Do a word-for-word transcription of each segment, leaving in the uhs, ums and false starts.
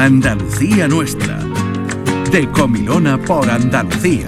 Andalucía Nuestra. De Comilona por Andalucía.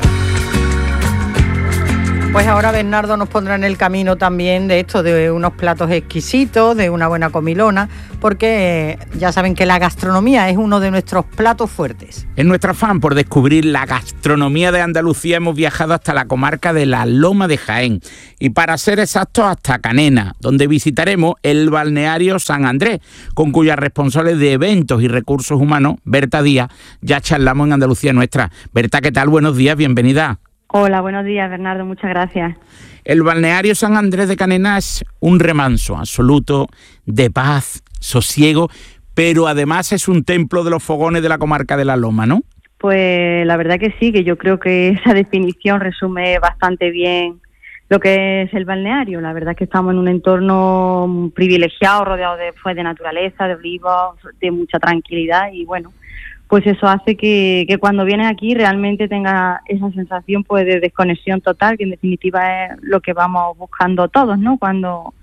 Pues ahora Bernardo nos pondrá en el camino también de esto, de unos platos exquisitos, de una buena comilona, porque eh, ya saben que la gastronomía es uno de nuestros platos fuertes. En nuestro afán por descubrir la gastronomía de Andalucía hemos viajado hasta la comarca de la Loma de Jaén y, para ser exactos, hasta Canena, donde visitaremos el balneario San Andrés, con cuya responsable de eventos y recursos humanos, Berta Díaz, ya charlamos en Andalucía Nuestra. Berta, ¿qué tal? Buenos días, bienvenida. Hola, buenos días, Bernardo, muchas gracias. El balneario San Andrés de Canena es un remanso absoluto de paz, sosiego, pero además es un templo de los fogones de la comarca de la Loma, ¿no? Pues la verdad que sí, que yo creo que esa definición resume bastante bien lo que es el balneario. La verdad es que estamos en un entorno privilegiado, rodeado de, pues, de naturaleza, de olivos, de mucha tranquilidad y bueno, pues eso hace que, que cuando vienes aquí realmente tengas esa sensación pues de desconexión total, que en definitiva es lo que vamos buscando todos, ¿no? Cuando,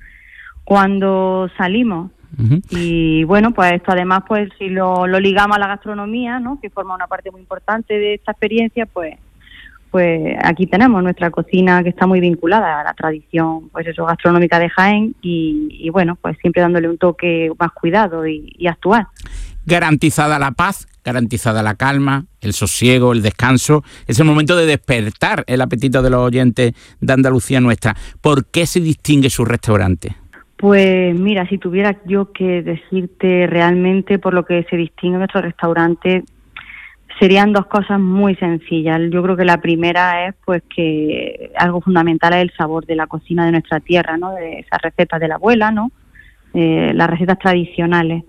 cuando salimos. Uh-huh. Y bueno, pues esto además, pues si lo, lo ligamos a la gastronomía, ¿no? Que forma una parte muy importante de esta experiencia, pues pues aquí tenemos nuestra cocina que está muy vinculada a la tradición, pues eso, gastronómica de Jaén y, y bueno, pues siempre dándole un toque más cuidado y, y actual. Garantizada la paz, garantizada la calma, el sosiego, el descanso. Es el momento de despertar el apetito de los oyentes de Andalucía Nuestra. ¿Por qué se distingue su restaurante? Pues mira, si tuviera yo que decirte realmente por lo que se distingue nuestro restaurante, serían dos cosas muy sencillas. Yo creo que la primera es pues que algo fundamental es el sabor de la cocina de nuestra tierra, ¿no? De esas recetas de la abuela, ¿no? Eh, las recetas tradicionales.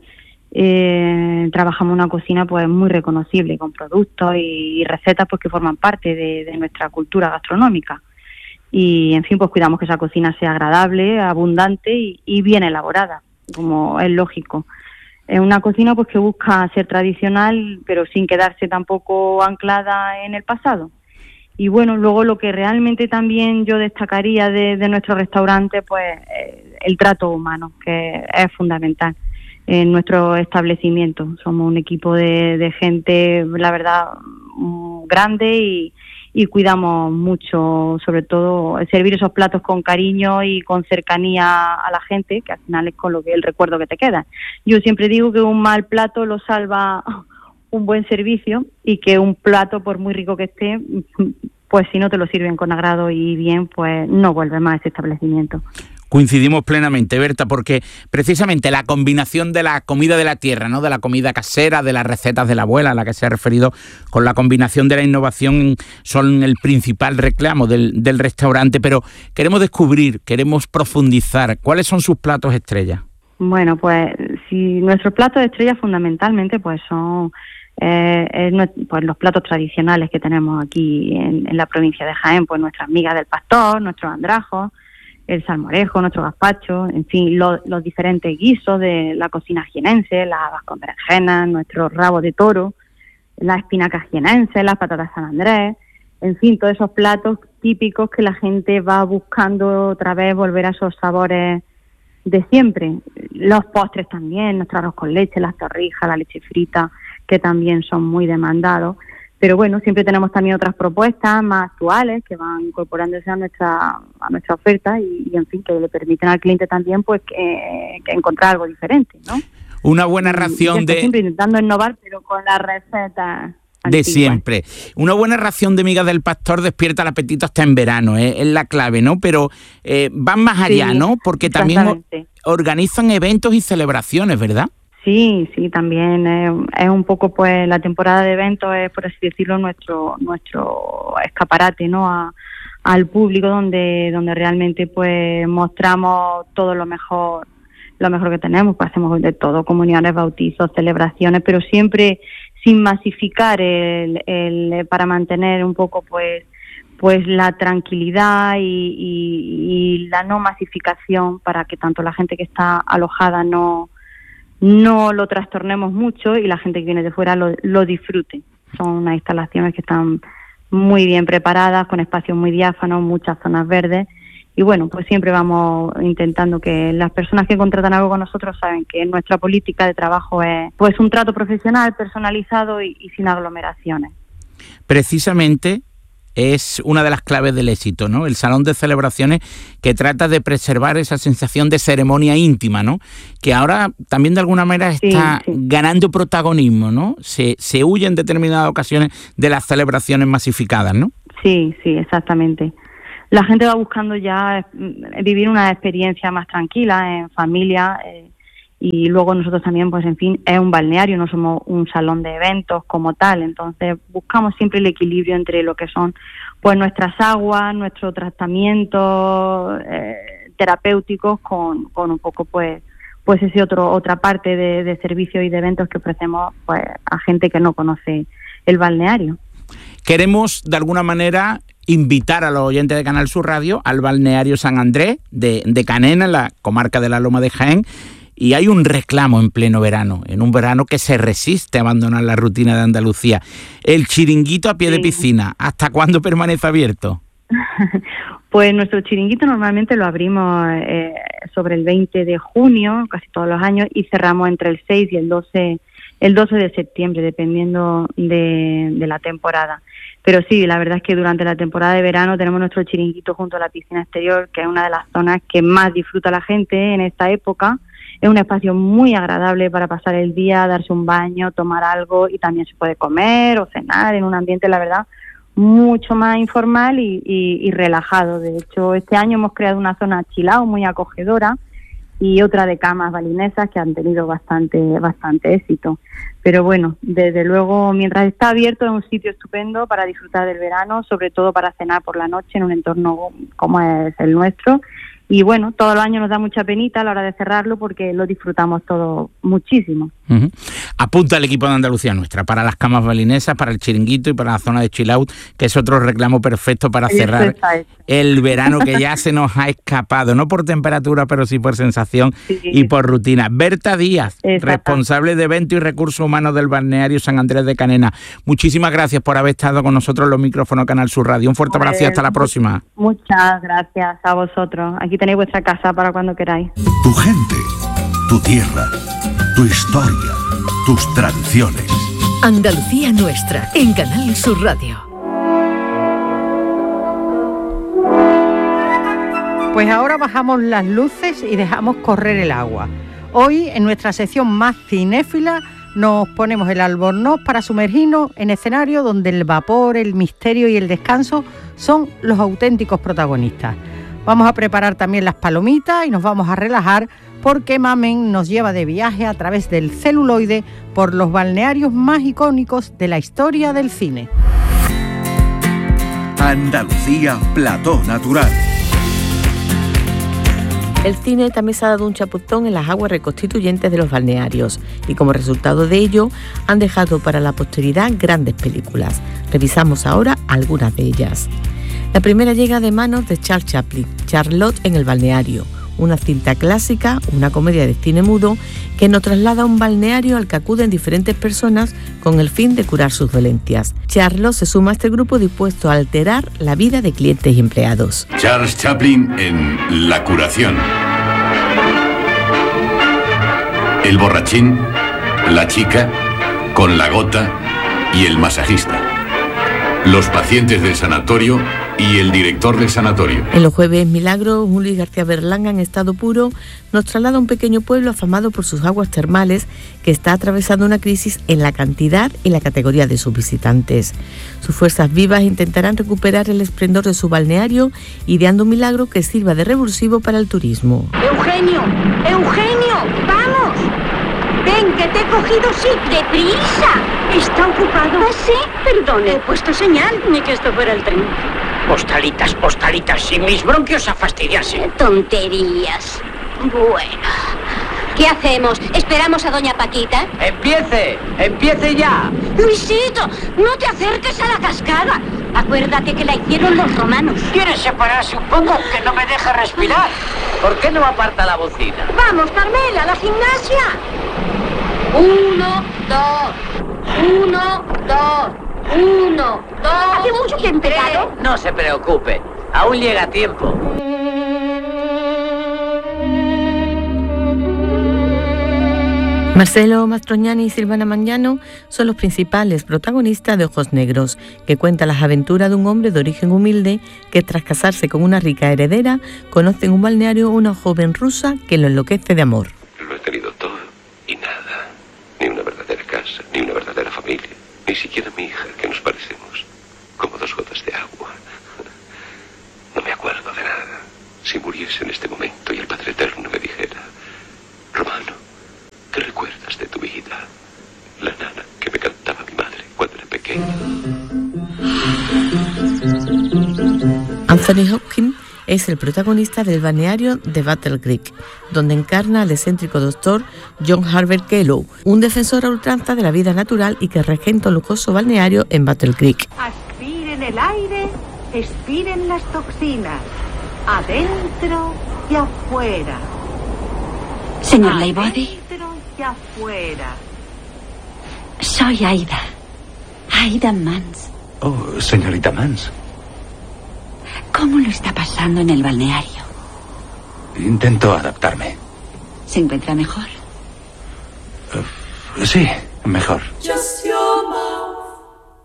Eh, trabajamos una cocina pues muy reconocible, con productos y, y recetas pues que forman parte de, de nuestra cultura gastronómica. Y en fin, pues cuidamos que esa cocina sea agradable, abundante y, y bien elaborada, como es lógico. Es una cocina pues que busca ser tradicional, pero sin quedarse tampoco anclada en el pasado. Y bueno, luego lo que realmente también yo destacaría de, de nuestro restaurante, pues eh, el trato humano, que es fundamental en nuestro establecimiento. Somos un equipo de, de gente, la verdad, grande y, y cuidamos mucho, sobre todo, servir esos platos con cariño y con cercanía a la gente, que al final es con lo que el recuerdo que te queda. Yo siempre digo que un mal plato lo salva un buen servicio y que un plato, por muy rico que esté, pues si no te lo sirven con agrado y bien, pues no vuelve más a ese establecimiento. Coincidimos plenamente, Berta, porque precisamente la combinación de la comida de la tierra, ¿no? De la comida casera, de las recetas de la abuela, a la que se ha referido, con la combinación de la innovación, son el principal reclamo del, del restaurante. Pero queremos descubrir, queremos profundizar. ¿Cuáles son sus platos estrella? Bueno, pues si nuestros platos estrella fundamentalmente pues son eh, es, pues los platos tradicionales que tenemos aquí en, en la provincia de Jaén, pues nuestras migas del pastor, nuestros andrajos, el salmorejo, nuestro gazpacho, en fin, lo, los diferentes guisos de la cocina jienense, las habas con berenjenas, nuestro rabo de toro, las espinacas jienenses, las patatas San Andrés, en fin, todos esos platos típicos que la gente va buscando otra vez volver a esos sabores de siempre. Los postres también, nuestro arroz con leche, las torrijas, la leche frita, que también son muy demandados. Pero bueno, siempre tenemos también otras propuestas más actuales que van incorporándose a nuestra a nuestra oferta y, y en fin, que le permiten al cliente también pues que, que encontrar algo diferente, ¿no? Una buena ración de... Siempre intentando innovar, pero con la receta de siempre. Una buena ración de migas del pastor despierta el apetito hasta en verano, ¿eh? Es la clave, ¿no? Pero eh, van más allá, sí, ¿no? Porque también organizan eventos y celebraciones, ¿verdad? Sí, sí, también es, es un poco, pues, la temporada de eventos es, por así decirlo, nuestro nuestro escaparate, ¿no? A, al público donde donde realmente, pues, mostramos todo lo mejor lo mejor que tenemos, pues hacemos de todo, comuniones, bautizos, celebraciones, pero siempre sin masificar el, el para mantener un poco, pues, pues la tranquilidad y, y, y la no masificación para que tanto la gente que está alojada no no lo trastornemos mucho y la gente que viene de fuera lo, lo disfrute. Son unas instalaciones que están muy bien preparadas, con espacios muy diáfanos, muchas zonas verdes y bueno, pues siempre vamos intentando que las personas que contratan algo con nosotros saben que nuestra política de trabajo es pues un trato profesional, personalizado y, y sin aglomeraciones. Precisamente es una de las claves del éxito, ¿no? El salón de celebraciones, que trata de preservar esa sensación de ceremonia íntima, ¿no? Que ahora también de alguna manera está sí, sí. ganando protagonismo, ¿no? Se, se huye en determinadas ocasiones de las celebraciones masificadas, ¿no? Sí, sí, exactamente. La gente va buscando ya vivir una experiencia más tranquila, en familia, eh, y luego nosotros también, pues en fin, es un balneario, no somos un salón de eventos como tal, entonces buscamos siempre el equilibrio entre lo que son pues nuestras aguas, nuestro tratamiento eh, terapéuticos con, con un poco pues pues ese otro otra parte de, de servicios y de eventos que ofrecemos pues a gente que no conoce el balneario. Queremos de alguna manera invitar a los oyentes de Canal Sur Radio al balneario San Andrés de, de Canena, en la comarca de la Loma de Jaén. Y hay un reclamo en pleno verano, en un verano que se resiste a abandonar la rutina de Andalucía. El chiringuito a pie sí. de piscina, ¿hasta cuándo permanece abierto? Pues nuestro chiringuito normalmente lo abrimos eh, sobre el veinte de junio, casi todos los años, y cerramos entre el seis y el doce, el doce de septiembre, dependiendo de, de la temporada. Pero sí, la verdad es que durante la temporada de verano tenemos nuestro chiringuito junto a la piscina exterior, que es una de las zonas que más disfruta la gente en esta época. Es un espacio muy agradable para pasar el día, darse un baño, tomar algo, y también se puede comer o cenar en un ambiente, la verdad, mucho más informal y, y, y relajado. De hecho, este año hemos creado una zona chill out muy acogedora y otra de camas balinesas que han tenido bastante bastante éxito. Pero bueno, desde luego, mientras está abierto, es un sitio estupendo para disfrutar del verano, sobre todo para cenar por la noche en un entorno como es el nuestro. Y bueno, todos los años nos da mucha penita a la hora de cerrarlo porque lo disfrutamos todo muchísimo. Uh-huh. Apunta el equipo de Andalucía Nuestra para las camas balinesas, para el chiringuito y para la zona de chill out, que es otro reclamo perfecto para cerrar el verano que ya se nos ha escapado, no por temperatura, pero sí por sensación sí. y por rutina. Berta Díaz, responsable de Eventos y Recursos Humanos del balneario San Andrés de Canena. Muchísimas gracias por haber estado con nosotros en los micrófonos Canal Sur Radio. Un fuerte abrazo y hasta la próxima. Muchas gracias a vosotros. Aquí tenéis vuestra casa para cuando queráis. Tu gente, tu tierra, tu historia, tus tradiciones. Andalucía Nuestra, en Canal Sur Radio. Pues ahora bajamos las luces y dejamos correr el agua. Hoy, en nuestra sección más cinéfila, nos ponemos el albornoz para sumergirnos en escenarios donde el vapor, el misterio y el descanso son los auténticos protagonistas. Vamos a preparar también las palomitas y nos vamos a relajar porque Mamen nos lleva de viaje a través del celuloide por los balnearios más icónicos de la historia del cine. Andalucía, plató natural. El cine también se ha dado un chapuzón en las aguas reconstituyentes de los balnearios y como resultado de ello han dejado para la posteridad grandes películas. Revisamos ahora algunas de ellas. La primera llega de manos de Charles Chaplin, Charlotte en el balneario, una cinta clásica, una comedia de cine mudo que nos traslada a un balneario al que acuden diferentes personas con el fin de curar sus dolencias. Charlotte se suma a este grupo dispuesto a alterar la vida de clientes y empleados. Charles Chaplin en La curación. El borrachín, la chica, con la gota y el masajista. Los pacientes del sanatorio y el director del sanatorio. En los jueves Milagro, un Luis García Berlanga en estado puro nos traslada a un pequeño pueblo afamado por sus aguas termales que está atravesando una crisis en la cantidad y la categoría de sus visitantes. Sus fuerzas vivas intentarán recuperar el esplendor de su balneario, ideando un milagro que sirva de revulsivo para el turismo. ¡Eugenio! ¡Eugenio! ¡Vamos! ¡Ven, que te he cogido, sí! ¡Deprisa! ¿Está ocupado? ¿Ah, sí? Perdone, he puesto señal. Ni que esto fuera el tren. Postalitas, postalitas, sin mis bronquios a fastidiarse. Tonterías. Bueno, ¿qué hacemos? ¿Esperamos a doña Paquita? ¡Empiece! ¡Empiece ya! Luisito, no te acerques a la cascada. Acuérdate que la hicieron los romanos. ¿Quieres separarse un poco? Que no me deja respirar. ¿Por qué no aparta la bocina? Vamos, Carmela, a la gimnasia. Uno, dos. Uno, dos. Uno, dos. ¿Hace mucho que he empezado? No se preocupe, aún llega a tiempo. Marcelo Mastroianni y Silvana Magnano son los principales protagonistas de Ojos Negros, que cuenta las aventuras de un hombre de origen humilde que, tras casarse con una rica heredera, conoce en un balneario a una joven rusa que lo enloquece de amor. Lo he tenido todo y nada. Ni una verdadera casa, ni una verdadera familia, ni siquiera mi hija, que nos parecemos como dos gotas de agua. No me acuerdo de nada. Si muriese en este momento y el Padre Eterno me dijera: Romano, ¿qué recuerdas de tu vida? La nana que me cantaba mi madre cuando era pequeña. Anthony Hopkins es el protagonista del balneario de Battle Creek, donde encarna al excéntrico doctor John Harvey Kellogg, un defensor a ultranza de la vida natural y que regenta un lujoso balneario en Battle Creek. Aspiren el aire, expiren las toxinas, adentro y afuera. Señor Leibody. Adentro y afuera. Soy Aida. Aida Mans. Oh, señorita Mans. ¿Cómo lo está pasando en el balneario? Intento adaptarme. ¿Se encuentra mejor? Uh, sí, mejor. Just your mouth.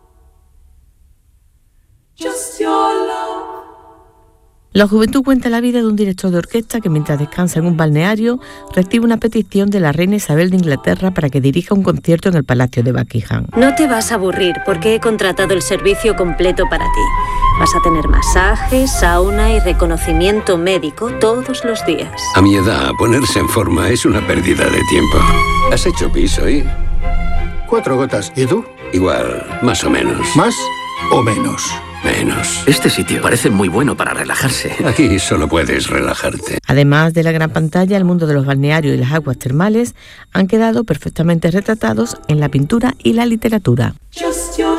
Just your love. La juventud cuenta la vida de un director de orquesta que, mientras descansa en un balneario, recibe una petición de la reina Isabel de Inglaterra para que dirija un concierto en el Palacio de Buckingham. No te vas a aburrir porque he contratado el servicio completo para ti. Vas a tener masaje, sauna y reconocimiento médico todos los días. A mi edad, ponerse en forma es una pérdida de tiempo. ¿Has hecho piso, eh? Cuatro gotas. ¿Y tú? Igual, más o menos. ¿Más o menos? Menos. Este sitio parece muy bueno para relajarse. Aquí solo puedes relajarte. Además de la gran pantalla, el mundo de los balnearios y las aguas termales han quedado perfectamente retratados en la pintura y la literatura.